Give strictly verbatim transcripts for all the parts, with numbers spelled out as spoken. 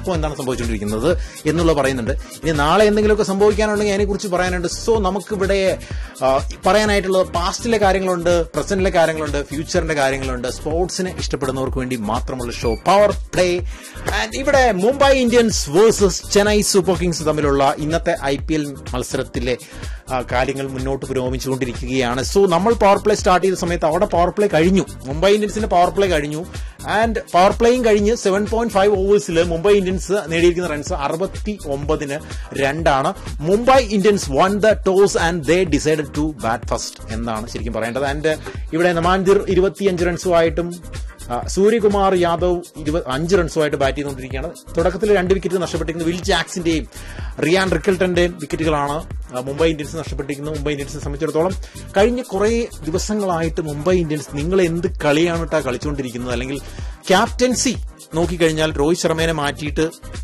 ഇപ്പോൾ എന്താണ് സംഭവിച്ചുകൊണ്ടിരിക്കുന്നത് എന്നുള്ളത് പറയുന്നുണ്ട്. ഇനി നാളെ എന്തെങ്കിലുമൊക്കെ സംഭവിക്കാനുണ്ടെങ്കിൽ അതിനെക്കുറിച്ച് പറയാനുണ്ട്. സോ നമുക്കിവിടെ പറയാനായിട്ടുള്ളത് പാസ്റ്റിലെ കാര്യങ്ങളുണ്ട്, പ്രസന്റിലെ കാര്യങ്ങളുണ്ട്, ഫ്യൂച്ചറിന്റെ കാര്യങ്ങളുണ്ട്. സ്പോർട്സിനെ ഇഷ്ടപ്പെടുന്നവർക്ക് വേണ്ടി മാത്രമുള്ള ഷോ പവർ പ്ലേ. ആൻഡ് ഇവിടെ Mumbai Indians versus Chennai super Kings തമ്മിലുള്ള ഇന്നത്തെ ഐ പി എൽ മത്സരത്തിലെ കാര്യങ്ങൾ മുന്നോട്ട് പുരോഗമിച്ചുകൊണ്ടിരിക്കുകയാണ്. സോ നമ്മൾ പവർ പ്ലേ സ്റ്റാർട്ട് ചെയ്ത സമയത്ത് അവിടെ പവർ പ്ലേ കഴിഞ്ഞു, മുംബൈ ഇന്ത്യൻസിന്റെ പവർ പ്ലേ കഴിഞ്ഞു. ആൻഡ് പവർ പ്ലേയും കഴിഞ്ഞ് seven point five ഓവേഴ്സിൽ Mumbai Indians നേടിയിരിക്കുന്ന runs അറുപത്തി ഒമ്പതിന് രണ്ടാണ്. Mumbai Indians one the toss and they decided to bat first എന്നാണ് ശരിക്കും പറയേണ്ടത്. ആൻഡ് ഇവിടെ നമാൻദിർ ഇരുപത്തിയഞ്ച് റൺസുമായിട്ടും സൂര്യകുമാർ യാദവ് ഇരുപത് അഞ്ച് റൺസുമായിട്ട് ബാറ്റ് ചെയ്തുകൊണ്ടിരിക്കുകയാണ്. തുടക്കത്തിൽ രണ്ട് wicket നഷ്ടപ്പെട്ടിരിക്കുന്നത് will ജാക്സിന്റെയും Riyan റിക്കൽട്ടന്റെയും വിക്കറ്റുകളാണ് Mumbai Indians നഷ്ടപ്പെട്ടിരിക്കുന്നത്. Mumbai ഇന്ത്യൻസിനെ സംബന്ധിച്ചിടത്തോളം കഴിഞ്ഞ കുറേ ദിവസങ്ങളായിട്ട് മുംബൈ ഇന്ത്യൻസ് നിങ്ങൾ എന്ത് കളിയാണ് കേട്ടോ കളിച്ചുകൊണ്ടിരിക്കുന്നത്. അല്ലെങ്കിൽ ക്യാപ്റ്റൻസി നോക്കിക്കഴിഞ്ഞാൽ രോഹിത് ശർമ്മേനെ മാറ്റിയിട്ട്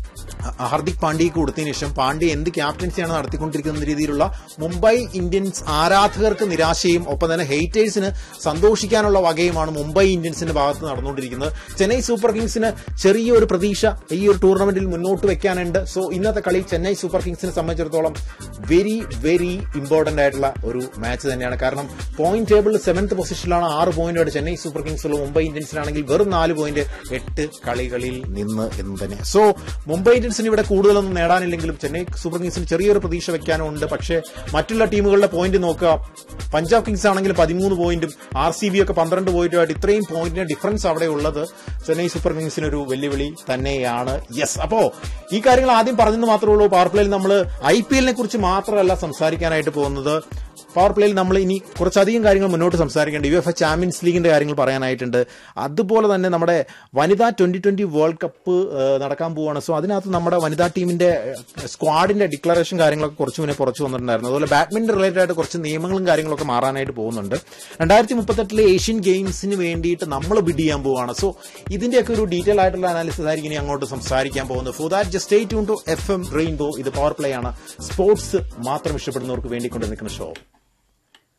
ഹാർദിക് പാണ്ഡ്യയ്ക്ക് കൊടുത്തതിനു ശേഷം പാണ്ഡ്യ എന്ത് ക്യാപ്റ്റൻസിയാണ് നടത്തിക്കൊണ്ടിരിക്കുന്ന രീതിയിലുള്ള മുംബൈ ഇന്ത്യൻസ് ആരാധകർക്ക് നിരാശയും ഒപ്പം തന്നെ ഹെയ്റ്റേഴ്സിന് സന്തോഷിക്കാനുള്ള വകയുമാണ് മുംബൈ ഇന്ത്യൻസിന്റെ ഭാഗത്ത് നടന്നുകൊണ്ടിരിക്കുന്നത്. ചെന്നൈ സൂപ്പർ കിങ്സിന് ചെറിയൊരു പ്രതീക്ഷ ഈ ഒരു ടൂർണമെന്റിൽ മുന്നോട്ട് വെക്കാനുണ്ട്. സോ ഇന്നത്തെ കളി ചെന്നൈ സൂപ്പർ കിങ്സിനെ സംബന്ധിച്ചിടത്തോളം വെരി വെരി ഇമ്പോർട്ടന്റ് ആയിട്ടുള്ള ഒരു മാച്ച് തന്നെയാണ്. കാരണം പോയിന്റ് ടേബിളിൽ സെവൻത്ത് പൊസിഷനിലാണ്, ആറ് പോയിന്റായിട്ട് ചെന്നൈ സൂപ്പർ കിങ്സ് ഉള്ള മുംബൈ ഇന്ത്യൻസിനാണെങ്കിൽ വെറും നാല് പോയിന്റ് എട്ട് കളികളിൽ നിന്ന് എന്ന് തന്നെ. സോ മുംബൈ ഇന്ത്യൻസ് ഇവിടെ കൂടുതലൊന്നും നേടാനില്ലെങ്കിലും ചെന്നൈ സൂപ്പർ കിങ്സിന് ചെറിയൊരു പ്രതീക്ഷ വെക്കാനുണ്ട്. പക്ഷേ മറ്റുള്ള ടീമുകളുടെ പോയിന്റ് നോക്കുക, പഞ്ചാബ് കിങ്സ് ആണെങ്കിൽ പതിമൂന്ന് പോയിന്റും ആർ സി ബി ഒക്കെ പന്ത്രണ്ട് പോയിന്റുമായിട്ട് ഇത്രയും പോയിന്റിന്റെ ഡിഫറൻസ് അവിടെ ഉള്ളത് ചെന്നൈ സൂപ്പർ കിങ്സിനൊരു വെല്ലുവിളി തന്നെയാണ്. യെസ്, അപ്പോ ഈ കാര്യങ്ങൾ ആദ്യം പറഞ്ഞെന്ന് മാത്രമേ ഉള്ളൂ. പവർ പ്ലേയിൽ നമ്മൾ ഐ പി എല്ലിനെ കുറിച്ച് മാത്രമല്ല സംസാരിക്കാനായിട്ട് പോകുന്നത്. പവർ പ്ലേയിൽ നമ്മൾ ഇനി കുറച്ചധികം കാര്യങ്ങൾ മുന്നോട്ട് സംസാരിക്കേണ്ട യു എഫ് എ ചാമ്പ്യൻസ് ലീഗിന്റെ കാര്യങ്ങൾ പറയാനായിട്ടുണ്ട്. അതുപോലെ തന്നെ നമ്മുടെ വനിതാ ട്വന്റി ട്വന്റി വേൾഡ് കപ്പ് നടക്കാൻ പോവുകയാണ്. സോ അതിനകത്ത് നമ്മുടെ വനിതാ ടീമിന്റെ സ്ക്വാഡിന്റെ ഡിക്ലറേഷൻ കാര്യങ്ങളൊക്കെ കുറച്ച് മുന്നേ പുറച്ചു വന്നിട്ടുണ്ടായിരുന്നു. അതുപോലെ ബാഡ്മിന്റൺ റിലേറ്റഡ് ആയിട്ട് കുറച്ച് നിയമങ്ങളും കാര്യങ്ങളൊക്കെ മാറാനായിട്ട് പോകുന്നുണ്ട്. രണ്ടായിരത്തി മുപ്പത്തെട്ടിലെ ഏഷ്യൻ ഗെയിംസിന് വേണ്ടിയിട്ട് നമ്മൾ ബിഡ് ചെയ്യാൻ പോവുകയാണ്. സോ ഇതിന്റെയൊക്കെ ഒരു ഡീറ്റെയിൽ ആയിട്ടുള്ള അനാലിസിസ് ആയിരിക്കും ഇനി അങ്ങോട്ട് സംസാരിക്കാൻ പോകുന്നത്. For that just stay tune to F M rainbow. ഇത് പവർ പ്ലേ ആണ്, സ്പോർട്സ് മാത്രം ഇഷ്ടപ്പെടുന്നവർക്ക് വേണ്ടിക്കൊണ്ട് നിൽക്കുന്ന ഷോ.